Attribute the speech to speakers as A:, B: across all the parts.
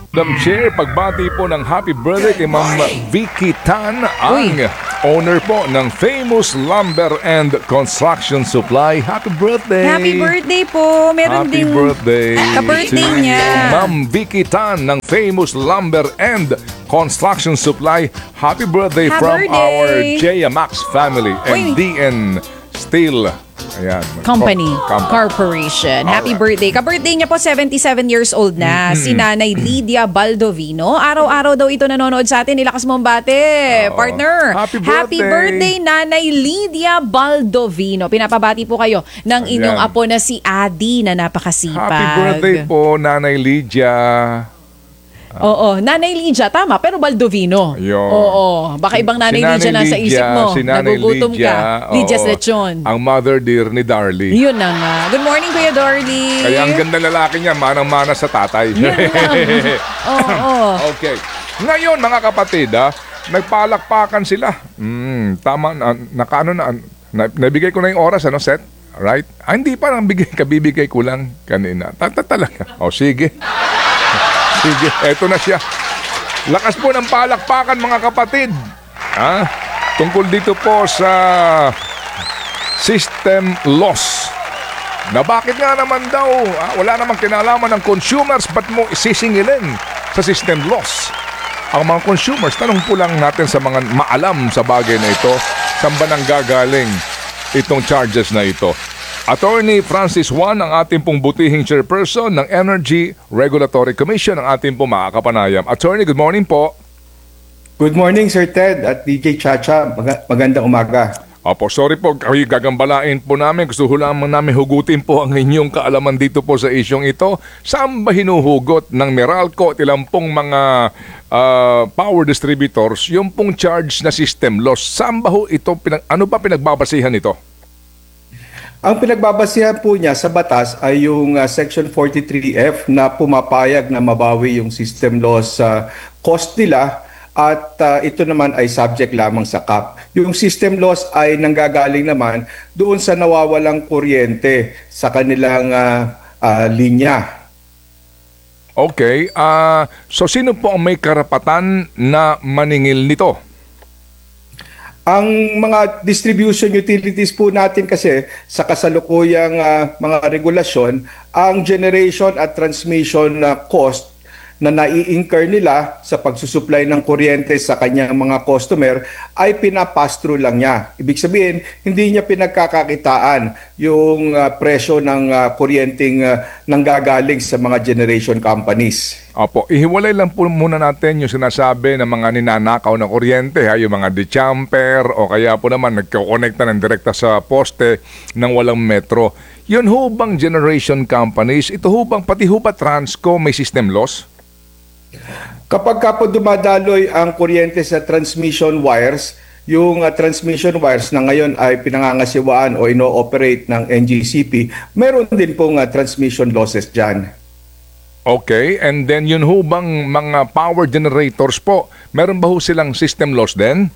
A: Madam Chair, pagbati po ng happy birthday kay Ma'am Vicky Tan, ang
B: Uy.
A: owner po ng Famous Lumber and Construction Supply. Happy birthday!
B: Happy birthday po. Meron
A: Happy
B: ding
A: birthday
B: ka-birthday
A: to
B: niya.
A: Ma'am Vicky Tan ng Famous Lumber and Construction Supply. Happy birthday
B: Happy
A: from
B: birthday.
A: our JMax family and
B: Uy.
A: DN Steel. Ayan.
B: Company. Corporation. Happy birthday. Ka-birthday niya po, 77 years old na. Si Nanay Lydia Baldovino. Araw-araw daw ito nanonood sa atin. Nilakas mo ang bate, partner.
A: Happy birthday.
B: Nanay Lydia Baldovino. Pinapabati po kayo ng inyong
A: Ayan.
B: apo na si Adi na napakasipag.
A: Happy birthday po, Nanay Lydia.
B: Oo, Nanay Lydia, tama, pero Baldovino.
A: Ayun.
B: Oo, baka ibang Nanay
A: Si
B: Lydia nasa
A: Lydia,
B: isip mo.
A: si Nanay
B: Nagugutom
A: Lydia,
B: ka. Lydia's
A: oo,
B: Lechon.
A: Ang mother dear ni Darlie.
B: Yun na nga. Good morning, Kuya Dorly.
A: Kaya ang ganda lalaki niya, manang-mana sa tatay.
B: Yun lang. Oo.
A: Okay. Ngayon, mga kapatid, nagpalakpakan sila. Tama, nakaano na, nabigay ko na yung oras, ano, Seth? Right? Hindi pa, kabibigay ko lang kanina. Talaga. O, sige. Sige, eto na siya. Lakas po ng palakpakan, mga kapatid. Tungkol dito po sa system loss. Na bakit nga naman daw, wala namang kinalaman ng consumers, ba't mo isisingilin sa system loss? Ang mga consumers, tanong po lang natin sa mga maalam sa bagay na ito, saan ba nang gagaling itong charges na ito? Attorney Francis Juan, ang ating pong butihing chairperson ng Energy Regulatory Commission, ang ating pong makakapanayam. Attorney, good morning po.
C: Good morning, Sir Ted at DJ Chacha. Magandang umaga.
A: Opo, sorry po, kayo gagambalain po namin. Gusto ho lamang namin hugutin po ang inyong kaalaman dito po sa isyong ito. Saan ba hinuhugot ng Meralco at ilang pong mga power distributors yung pong charge na system loss? Saan ba ho ito, ano ba pinagbabasihan ito?
C: Ang pinagbabasihan po niya sa batas ay yung Section 43F na pumapayag na mabawi yung system loss cost nila at ito naman ay subject lamang sa cap. Yung system loss ay nanggagaling naman doon sa nawawalang kuryente sa kanilang linya.
A: Okay, so sino po ang may karapatan na maningil nito?
C: Ang mga distribution utilities po natin kasi sa kasalukuyang mga regulasyon, ang generation at transmission cost na nai-incur nila sa pagsusupply ng kuryente sa kanyang mga customer ay pinapass-through lang niya. Ibig sabihin, hindi niya pinagkakakitaan yung presyo ng kuryenteng nanggagaling sa mga generation companies.
A: Opo, ihiwalay lang po muna natin yung sinasabi ng mga ninanakaw na kuryente, yung mga dechamper o kaya po naman nagko-connecta ng direkta sa poste ng walang metro. Yun ho bang generation companies, ito ho bang pati ho ba Transco may system loss?
C: Kapag po dumadaloy ang kuryente sa transmission wires, yung transmission wires na ngayon ay pinangangasiwaan o ino-operate ng NGCP, meron din pong transmission losses dyan.
A: Okay, and then yun ho bang mga power generators po, meron ba ho silang system loss din?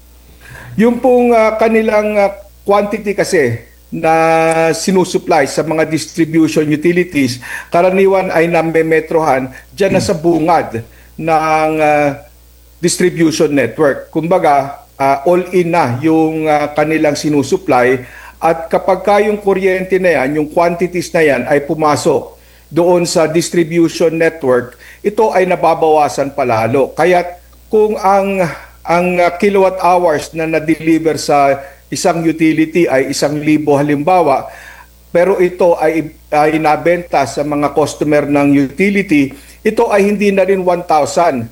C: Yung pong kanilang quantity kasi na sinusupply sa mga distribution utilities, karaniwan ay namemetrohan dyan na sa bungad ng distribution network. Kumbaga, all-in na yung kanilang sinusupply at kapag yung kuryente na yan, yung quantities na yan ay pumasok doon sa distribution network, ito ay nababawasan palalo. Kaya kung ang kilowatt hours na na-deliver sa isang utility ay 1,000 halimbawa, pero ito ay nabenta sa mga customer ng utility, ito ay hindi na rin 1,000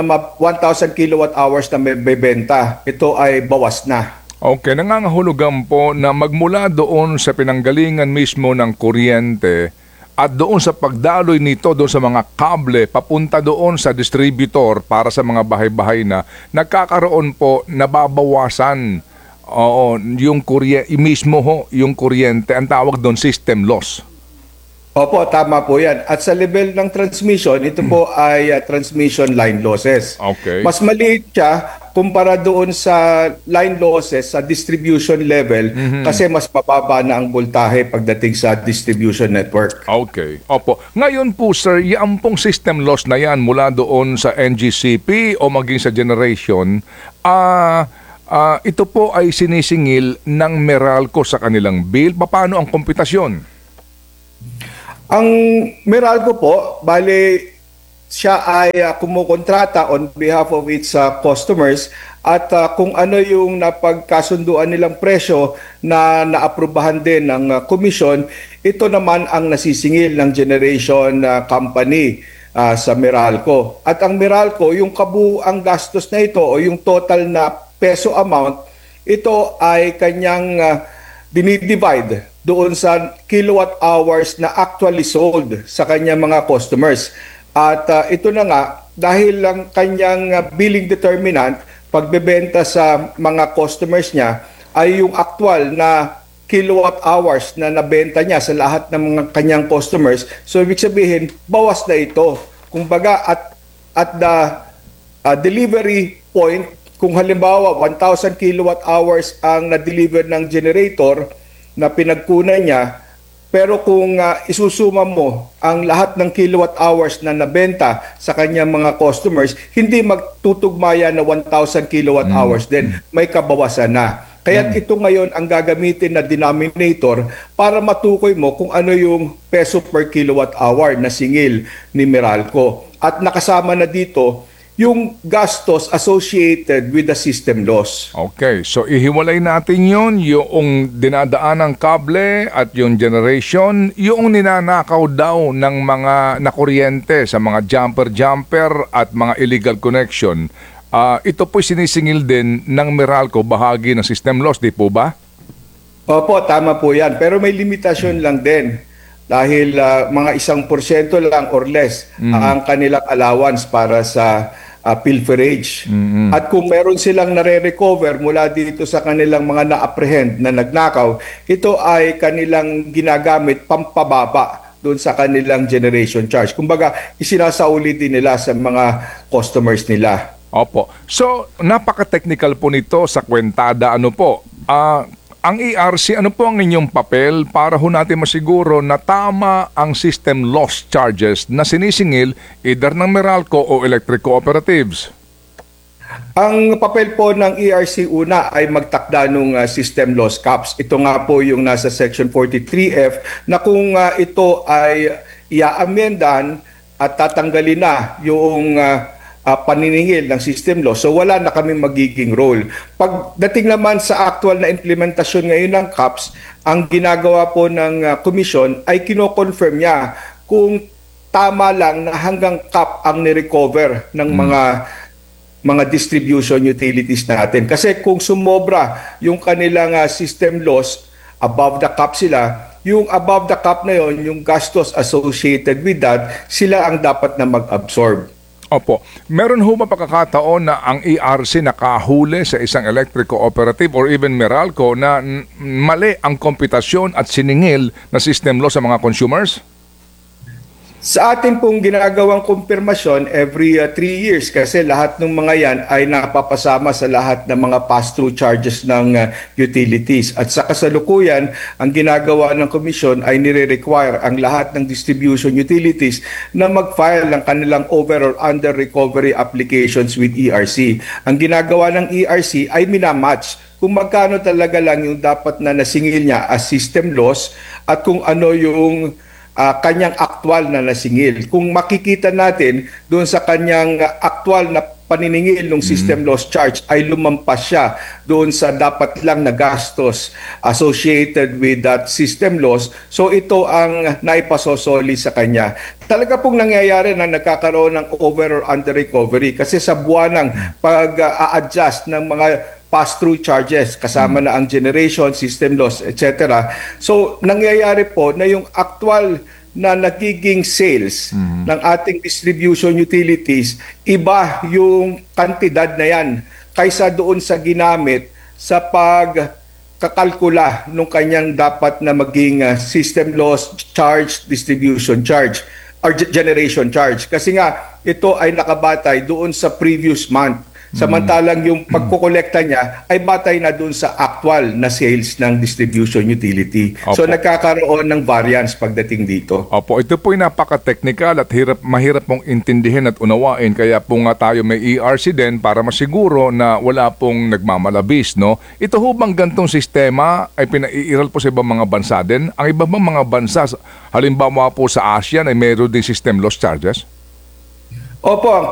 C: kilowatt hours na may bebenta. Ito ay bawas na.
A: Okay, nangangahulugan po na magmula doon sa pinanggalingan mismo ng kuryente at doon sa pagdaloy nito doon sa mga kable papunta doon sa distributor para sa mga bahay-bahay na nagkakaroon po nababawasan yung mismo yung kuryente, ang tawag doon system loss.
C: Opo, tama po yan. At sa level ng transmission, ito po ay transmission line losses.
A: Okay.
C: Mas maliit siya kumpara doon sa line losses sa distribution level kasi mas mababa na ang voltahe pagdating sa distribution network.
A: Okay. Opo. Ngayon po sir, yan pong system loss na yan mula doon sa NGCP o maging sa generation, ito po ay sinisingil ng Meralco sa kanilang bill. Paano ang komputasyon?
C: Ang Meralco po, bale siya ay kumukontrata on behalf of its customers at kung ano yung napagkasunduan nilang presyo na naaprubahan din ng komisyon, ito naman ang nasisingil ng generation company sa Meralco. At ang Meralco, yung kabuuang gastos na ito o yung total na peso amount, ito ay kanyang dinidivide doon sa kilowatt hours na actually sold sa kanyang mga customers. At ito na nga, dahil lang kanyang billing determinant, pagbebenta sa mga customers niya, ay yung actual na kilowatt hours na nabenta niya sa lahat ng mga kanyang customers. So ibig sabihin, bawas na ito. Kumbaga at the delivery point, kung halimbawa 1,000 kilowatt hours ang na-deliver ng generator na pinagkunan niya, pero kung isusuma mo ang lahat ng kilowatt hours na nabenta sa kanyang mga customers, hindi magtutugmaya na 1,000 kilowatt hours din. May kabawasan na. Kaya ito ngayon ang gagamitin na denominator para matukoy mo kung ano yung peso per kilowatt hour na singil ni Meralco. At nakasama na dito yung gastos associated with the system loss.
A: Okay, so ihiwalay natin yun, yung dinadaan ng kable at yung generation, yung ninanakaw daw ng mga nakuryente sa mga jumper-jumper at mga illegal connection. Ito po'y sinisingil din ng Meralco, bahagi ng system loss, di po ba?
C: Opo, tama po yan. Pero may limitasyon lang din. Dahil mga 1% lang or less ang kanilang allowance para sa pilferage. At kung meron silang nare-recover mula dito sa kanilang mga na-apprehend na nagnakaw, ito ay kanilang ginagamit pampababa doon sa kanilang generation charge. Kumbaga, isinasauli din nila sa mga customers nila.
A: Opo. So, napaka-technical po nito sa kwentada. Ano po? Ang ERC, ano po ang inyong papel para ho natin masiguro na tama ang system loss charges na sinisingil either ng Meralco o electric cooperatives?
C: Ang papel po ng ERC una ay magtakda ng system loss caps. Ito nga po yung nasa Section 43F na kung ito ay i-amendan at tatanggalin na yung paniningil ng system loss. So wala na kami magiging role. Pagdating naman sa actual na implementasyon ngayon ng caps, ang ginagawa po ng komisyon ay kino-confirm niya kung tama lang na hanggang cap ang ni-recover ng mga distribution utilities natin. Kasi kung sumobra yung kanilang system loss, above the cap sila, yung above the cap na yon, yung gastos associated with that, sila ang dapat na mag-absorb.
A: Opo. Meron ho ba pagkakataon na ang ERC nakahuli sa isang electric cooperative or even Meralco na mali ang komputasyon at siningil na system loss sa mga consumers?
C: Sa atin pong ginagawang kumpirmasyon every 3 years kasi lahat ng mga yan ay napapasama sa lahat ng mga pass-through charges ng utilities. At sa kasalukuyan, ang ginagawa ng komisyon ay nire-require ang lahat ng distribution utilities na mag-file ng kanilang over or under recovery applications with ERC. Ang ginagawa ng ERC ay minamatch kung magkano talaga lang yung dapat na nasingil niya as system loss at kung ano yung kanyang aktual na nasingil. Kung makikita natin doon sa kanyang aktual na paniningil ng system loss charge ay lumampas siya doon sa dapat lang na gastos associated with that system loss, so ito ang naipasosoli sa kanya. Talaga pong nangyayari na nagkakaroon ng over or under recovery kasi sa buwan ng pag-a-adjust ng mga pass-through charges, kasama na ang generation, system loss, etc. So, nangyayari po na yung actual na nagiging sales ng ating distribution utilities, iba yung kantidad na yan kaysa doon sa ginamit sa pagkakalkula ng kanyang dapat na maging system loss charge, distribution charge, or generation charge. Kasi nga, ito ay nakabatay doon sa previous month. Samantalang yung pagkukolekta niya ay batay na dun sa actual na sales ng distribution utility. So
A: Opo.
C: nagkakaroon ng variance pagdating dito.
A: Opo, ito po'y napaka-technical at mahirap pong intindihin at unawain. Kaya po nga tayo may ERC din para masiguro na wala pong nagmamalabis, no? Ito ho bang gantong sistema ay pinaiiral po sa ibang mga bansa din? Ang iba bang mga bansa, halimbawa po sa ASEAN, ay meron din system loss charges?
C: Opo, ang